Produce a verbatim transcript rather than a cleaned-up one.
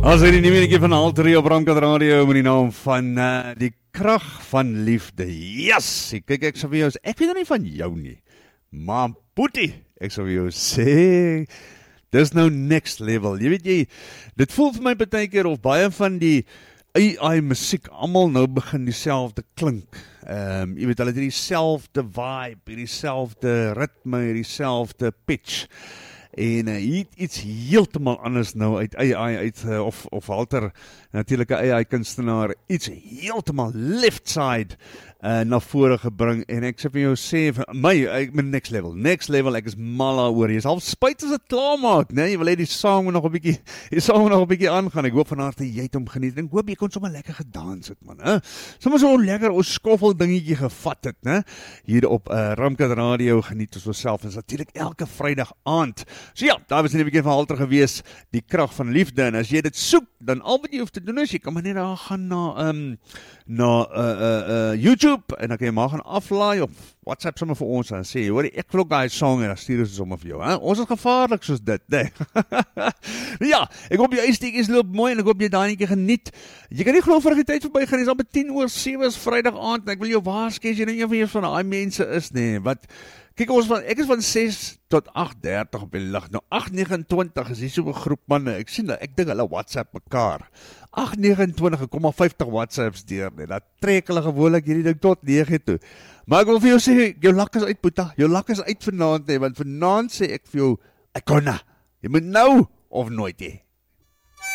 As hy die nuwe van Alterie op Ramkat Radio met die naam van uh, die krag van liefde. Yes! Kyk, ek sal vir jou sê, ek weet nou nie van jou nie, maar Boetie, ek sal vir jou sê, dis nou next level. Jy weet jy, dit voel vir my partykeer of baie van die A I musiek almal nou begin dieselfde klink. Ehm, um, jy weet, hulle het dieselfde vibe, dieselfde ritme, dieselfde pitch. En uh, hier iets heeltemal anders nou uit A I uit uh, of of Walter natuurlik 'n A I kunstenaar iets heeltemal left side uh, na vore gebring en ek sê vir jou sê vir my ek ben next level next level ek is mal oor jy is half spyt as dit klaar maak né jy wil hê die sang nog 'n bietjie die sang nog 'n bietjie aangaan ek hoop van harte jy het hom geniet en ek hoop jy kon sommer lekker gedans het man hè sommer so 'n lekker ou skoffel dingetjie gevat het né hier op uh, Ramkat Radio geniet ons osself is natuurlik elke Vrydag aand. So ja, daar was 'n bietjie van Halter gewees, die krag van liefde, en as jy dit soek, dan al wat jy hoef te doen is, jy kan maar net daar gaan na, um, na uh, uh, uh, YouTube, en dan kan jy maar gaan aflaai, of WhatsApp sommer vir ons, en sê, hoor, ek wil daai song, en dan stuur ons sommer vir jou, hè? Ons is gevaarlik soos dit, nee. Ja, ek hoop jy uitsteekies loop mooi, en ek hoop jy daai netjie geniet, jy kan nie geloof vir die tyd voorbij gaan, is al by tien oor sewe is Vrydag aand, en ek wil jou waarsku, as jy nou een van jou van die mense is, nee, wat, kyk, ons van, ek is van ses tot agt dertig op die lig. Nou agt negenentwintig is hier so 'n groep manne. Ek sien ek dink hulle WhatsApp mekaar. agt negenentwintig, ek kom al vyftig WhatsApps deur net. Dat trek hulle gewoonlik hierdie ding tot nege toe. Maar ek wil vir jou sê, jou lak is uit, Boeta. Jou lak is uit vanaand, hè, want vanaand sê ek vir jou, ek kon na. Jy moet nou of nooit hê.